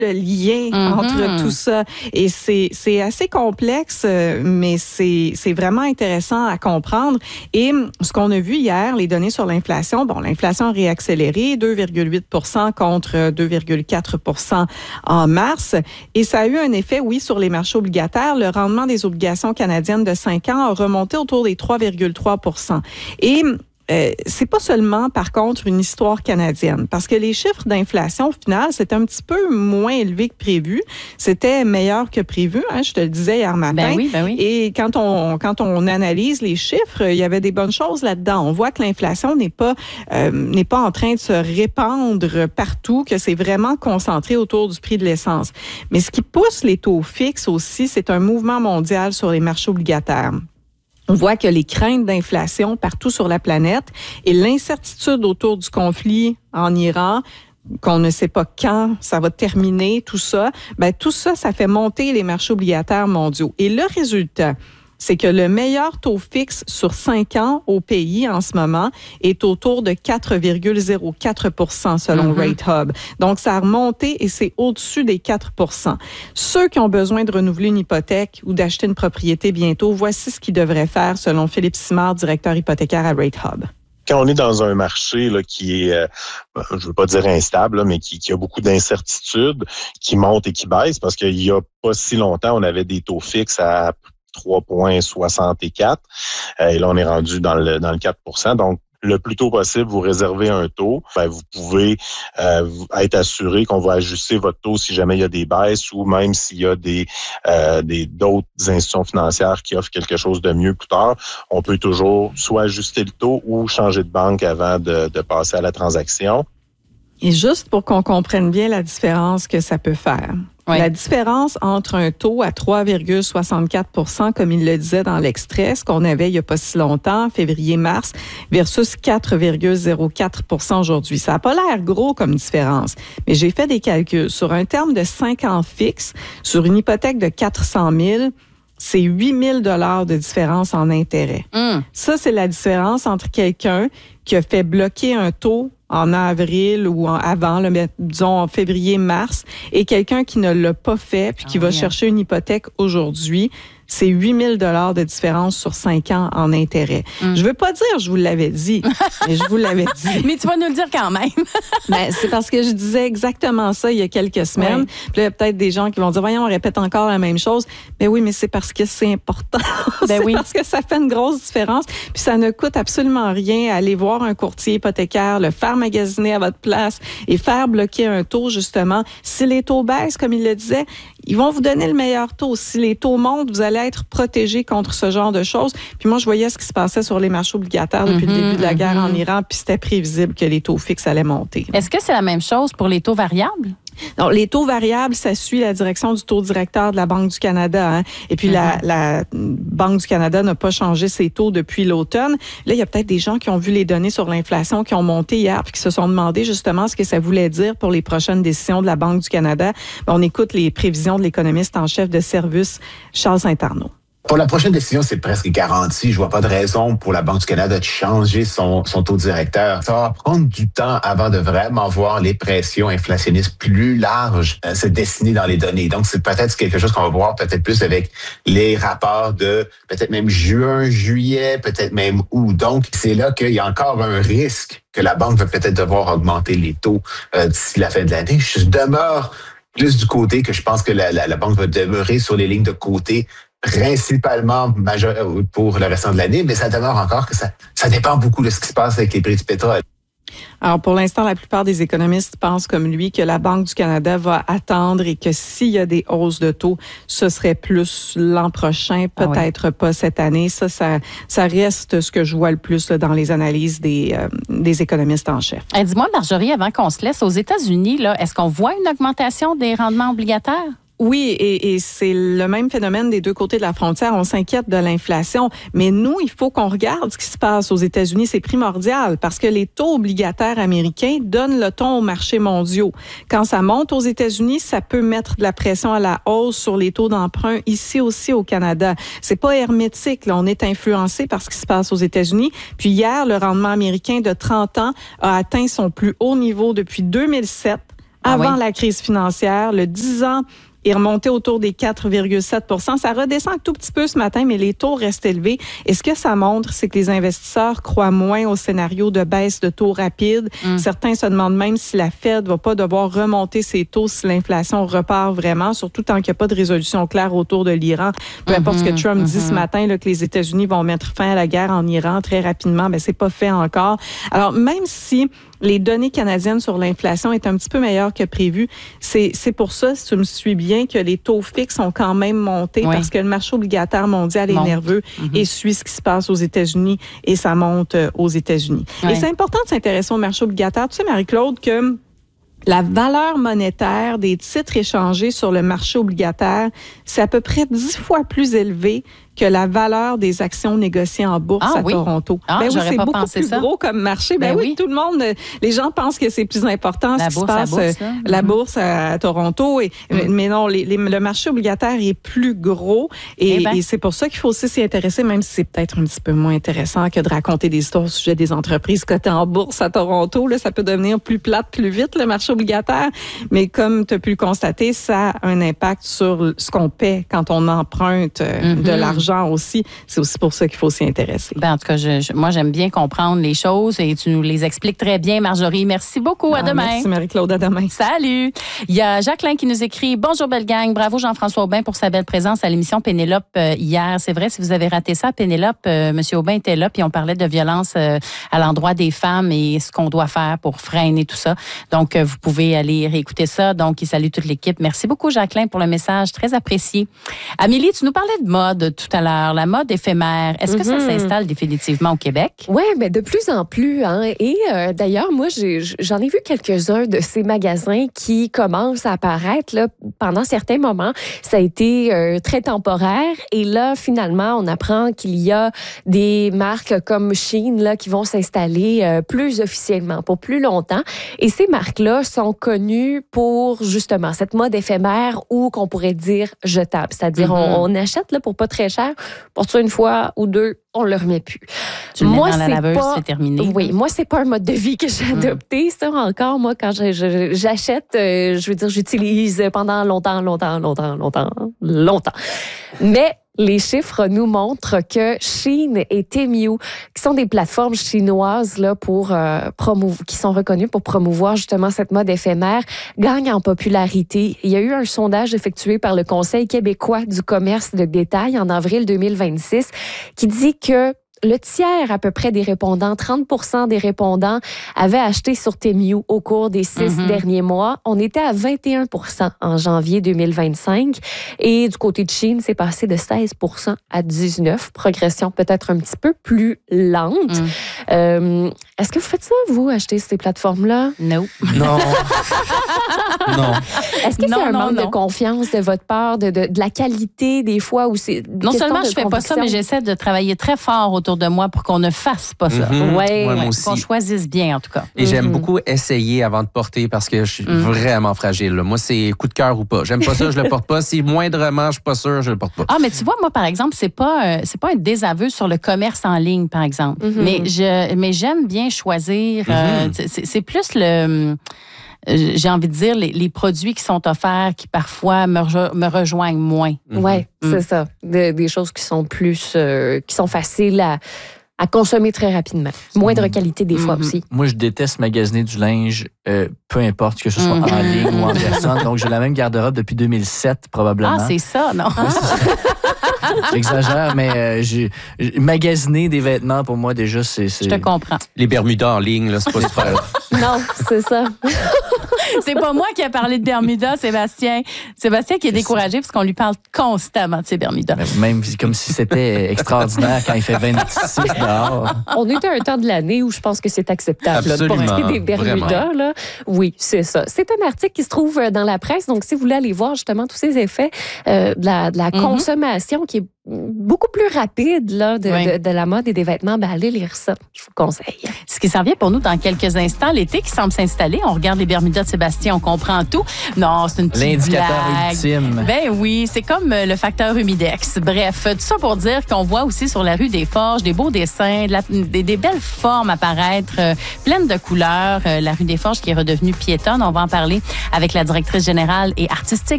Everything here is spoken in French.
le lien entre tout ça. Et c'est assez complexe, mais c'est vraiment intéressant à comprendre. Et ce qu'on a vu hier, les données sur l'inflation, l'inflation a réaccéléré, 2,8% contre 2,4% en mars. Et ça a eu un effet, oui, sur les marchés obligataires. Le rendement des obligations canadiennes de 5 ans a remonté autour des 3,3%. Et c'est pas seulement, par contre, une histoire canadienne, parce que les chiffres d'inflation, au final, c'est un petit peu moins élevé que prévu. C'était meilleur que prévu, je te le disais hier matin. Ben oui. Et quand on analyse les chiffres, il y avait des bonnes choses là-dedans. On voit que l'inflation n'est pas en train de se répandre partout, que c'est vraiment concentré autour du prix de l'essence. Mais ce qui pousse les taux fixes aussi, c'est un mouvement mondial sur les marchés obligataires. On voit que les craintes d'inflation partout sur la planète et l'incertitude autour du conflit en Iran, qu'on ne sait pas quand ça va terminer, tout ça fait monter les marchés obligataires mondiaux. Et le résultat, c'est que le meilleur taux fixe sur 5 ans au pays en ce moment est autour de 4,04% selon Rate Hub. Donc, ça a remonté et c'est au-dessus des 4%. Ceux qui ont besoin de renouveler une hypothèque ou d'acheter une propriété bientôt, voici ce qu'ils devraient faire selon Philippe Simard, directeur hypothécaire à Rate Hub. Quand on est dans un marché là, qui est, je veux pas dire instable, là, mais qui a beaucoup d'incertitudes, qui monte et qui baisse, parce qu'il y a pas si longtemps, on avait des taux fixes à 3,64. Et là, on est rendu dans le 4%. Donc, le plus tôt possible, vous réservez un taux. Vous pouvez être assuré qu'on va ajuster votre taux si jamais il y a des baisses ou même s'il y a d'autres institutions financières qui offrent quelque chose de mieux plus tard. On peut toujours soit ajuster le taux ou changer de banque avant de passer à la transaction. Et juste pour qu'on comprenne bien la différence que ça peut faire. Oui. La différence entre un taux à 3,64 %, comme il le disait dans l'extrait, ce qu'on avait il n'y a pas si longtemps, février-mars, versus 4,04 % aujourd'hui. Ça n'a pas l'air gros comme différence, mais j'ai fait des calculs. Sur un terme de 5 ans fixe, sur une hypothèque de 400 000, c'est 8 000 $ de différence en intérêt. Ça, c'est la différence entre quelqu'un qui a fait bloquer un taux en avril ou avant, disons en février-mars, et quelqu'un qui ne l'a pas fait puis qui va chercher une hypothèque aujourd'hui. C'est 8 000 $ de différence sur 5 ans en intérêt. Je veux pas dire je vous l'avais dit, mais je vous l'avais dit. Mais tu vas nous le dire quand même. C'est parce que je disais exactement ça il y a quelques semaines. Puis là, il y a peut-être des gens qui vont dire, voyons, on répète encore la même chose. Mais oui, mais c'est parce que c'est important. Parce que ça fait une grosse différence. Puis ça ne coûte absolument rien à aller voir un courtier hypothécaire, le faire magasiner à votre place et faire bloquer un taux, justement. Si les taux baissent, comme il le disait, ils vont vous donner le meilleur taux. Si les taux montent, vous allez être protégé contre ce genre de choses. Puis moi, je voyais ce qui se passait sur les marchés obligataires depuis le début de la guerre en Iran, puis c'était prévisible que les taux fixes allaient monter. Est-ce que c'est la même chose pour les taux variables? Non, les taux variables, ça suit la direction du taux directeur de la Banque du Canada. Et puis, la Banque du Canada n'a pas changé ses taux depuis l'automne. Là, il y a peut-être des gens qui ont vu les données sur l'inflation qui ont monté hier puis qui se sont demandé justement ce que ça voulait dire pour les prochaines décisions de la Banque du Canada. On écoute les prévisions de l'économiste en chef de service, Charles Saint-Arnaud. Pour la prochaine décision, c'est presque garanti. Je vois pas de raison pour la Banque du Canada de changer son taux directeur. Ça va prendre du temps avant de vraiment voir les pressions inflationnistes plus larges se dessiner dans les données. Donc, c'est peut-être quelque chose qu'on va voir peut-être plus avec les rapports de peut-être même juin, juillet, peut-être même août. Donc, c'est là qu'il y a encore un risque que la banque va peut-être devoir augmenter les taux d'ici la fin de l'année. Je demeure plus du côté que je pense que la banque va demeurer sur les lignes de côté principalement pour le restant de l'année, mais ça demeure encore que ça dépend beaucoup de ce qui se passe avec les prix du pétrole. Alors, pour l'instant, la plupart des économistes pensent comme lui que la Banque du Canada va attendre et que s'il y a des hausses de taux, ce serait plus l'an prochain, peut-être pas cette année. Ça reste ce que je vois le plus là, dans les analyses des économistes en chef. Dis-moi, Marjorie, avant qu'on se laisse, aux États-Unis, là, est-ce qu'on voit une augmentation des rendements obligataires? Oui, et c'est le même phénomène des deux côtés de la frontière. On s'inquiète de l'inflation, mais nous, il faut qu'on regarde ce qui se passe aux États-Unis. C'est primordial parce que les taux obligataires américains donnent le ton aux marchés mondiaux. Quand ça monte aux États-Unis, ça peut mettre de la pression à la hausse sur les taux d'emprunt ici aussi au Canada. C'est pas hermétique, là. On est influencé par ce qui se passe aux États-Unis. Puis hier, le rendement américain de 30 ans a atteint son plus haut niveau depuis 2007. avant la crise financière. Le 10 ans est remonté autour des 4,7 %. Ça redescend un tout petit peu ce matin, mais les taux restent élevés. Et ce que ça montre, c'est que les investisseurs croient moins au scénario de baisse de taux rapide. Certains se demandent même si la Fed va pas devoir remonter ses taux si l'inflation repart vraiment, surtout tant qu'il n'y a pas de résolution claire autour de l'Iran. Peu importe ce que Trump dit ce matin, là, que les États-Unis vont mettre fin à la guerre en Iran très rapidement, mais c'est pas fait encore. Alors, même si les données canadiennes sur l'inflation est un petit peu meilleures que prévu. C'est pour ça, si tu me suis bien, que les taux fixes ont quand même monté parce que le marché obligataire mondial est nerveux et suit ce qui se passe aux États-Unis et ça monte aux États-Unis. Et c'est important de s'intéresser au marché obligataire. Tu sais, Marie-Claude, que la valeur monétaire des titres échangés sur le marché obligataire, c'est à peu près 10 fois plus élevé que la valeur des actions négociées en bourse à Toronto. Oui, c'est beaucoup plus gros comme marché. Tout le monde, les gens pensent que c'est plus important ce qui se passe la bourse à Toronto. Mais non, le marché obligataire est plus gros et c'est pour ça qu'il faut aussi s'y intéresser, même si c'est peut-être un petit peu moins intéressant que de raconter des histoires au sujet des entreprises cotées en bourse à Toronto. Là, ça peut devenir plus plate plus vite, le marché obligataire. Mais comme tu as pu le constater, ça a un impact sur ce qu'on paie quand on emprunte de l'argent aussi. C'est aussi pour ça qu'il faut s'y intéresser. En tout cas, moi, j'aime bien comprendre les choses et tu nous les expliques très bien, Marjorie. Merci beaucoup. À demain. Merci, Marie-Claude. À demain. Salut. Il y a Jacqueline qui nous écrit « Bonjour, belle gang. Bravo, Jean-François Aubin, pour sa belle présence à l'émission Pénélope hier. C'est vrai, si vous avez raté ça, Pénélope, M. Aubin était là, puis on parlait de violence à l'endroit des femmes et ce qu'on doit faire pour freiner tout ça. Donc, vous pouvez aller réécouter ça. Donc, il salue toute l'équipe. Merci beaucoup, Jacqueline, pour le message. Très apprécié. Amélie, tu nous parlais de mode tout à l'heure, la mode éphémère. Est-ce que ça s'installe définitivement au Québec? Oui, mais de plus en plus. Et d'ailleurs, moi, j'en ai vu quelques-uns de ces magasins qui commencent à apparaître là, pendant certains moments. Ça a été très temporaire. Et là, finalement, on apprend qu'il y a des marques comme Shein là, qui vont s'installer plus officiellement, pour plus longtemps. Et ces marques-là sont connues pour, justement, cette mode éphémère ou qu'on pourrait dire jetable. C'est-à-dire, on achète là, pour pas très cher, porte ça une fois ou deux, on le remet plus. Tu le mets dans la laveuse, c'est terminé. Oui, moi, c'est pas un mode de vie que j'ai adopté. Ça, encore, moi, quand j'achète, je veux dire, j'utilise pendant longtemps. Mais les chiffres nous montrent que Shein et Temu, qui sont des plateformes chinoises là, qui sont reconnues pour promouvoir justement cette mode éphémère, gagnent en popularité. Il y a eu un sondage effectué par le Conseil québécois du commerce de détail en avril 2026 qui dit que le tiers à peu près des répondants, 30% des répondants, avaient acheté sur Temu au cours des 6 derniers mois. On était à 21% en janvier 2025. Et du côté de Shein, c'est passé de 16% à 19%. Progression peut-être un petit peu plus lente. Est-ce que vous faites ça, vous, acheter ces plateformes-là? Non. Non. Non. Est-ce que c'est un manque de confiance de votre part, de la qualité des fois? Où c'est non seulement je fais pas ça, mais j'essaie de travailler très fort autour de moi pour qu'on ne fasse pas ça. Ouais, moi aussi. Qu'on choisisse bien, en tout cas. Et j'aime beaucoup essayer avant de porter parce que je suis vraiment fragile. Là. Moi, c'est coup de cœur ou pas. J'aime pas ça, je le porte pas. Si moindrement, je suis pas sûr, je le porte pas. Ah, mais tu vois, moi, par exemple, c'est pas un désaveu sur le commerce en ligne, par exemple. Mais j'aime bien choisir. C'est plus j'ai envie de dire, les produits qui sont offerts qui parfois me rejoignent moins. Oui, c'est ça. Des choses qui sont plus, qui sont faciles à consommer très rapidement. Moindre qualité des fois aussi. Moi, je déteste magasiner du linge, peu importe que ce soit en ligne ou en personne. Donc, j'ai la même garde-robe depuis 2007, probablement. Ah, c'est ça, non? J'exagère, mais magasiner des vêtements, pour moi, déjà, c'est... Je te comprends. Les Bermudas en ligne, là, c'est pas super. Non, c'est ça. C'est pas moi qui ai parlé de Bermuda, Sébastien. Sébastien qui est découragé parce qu'on lui parle constamment de ses Bermudas. Même comme si c'était extraordinaire quand il fait 26 dehors. On est à un temps de l'année où je pense que c'est acceptable là, de porter des Bermudas. Là. Oui, c'est ça. C'est un article qui se trouve dans la presse. Donc, si vous voulez aller voir justement tous ces effets de la consommation qui est beaucoup plus rapide là, de la mode et des vêtements, allez lire ça. Je vous conseille. Ce qui s'en vient pour nous dans quelques instants, l'été qui semble s'installer. On regarde les Bermudas de Sébastien, on comprend tout. Non, c'est une petite L'indicateur blague. ultime. Ben oui, c'est comme le facteur humidex. Bref, tout ça pour dire qu'on voit aussi sur la rue des Forges des beaux dessins, des belles formes apparaître, pleines de couleurs. La rue des Forges qui est redevenue piétonne. On va en parler avec la directrice générale et artistique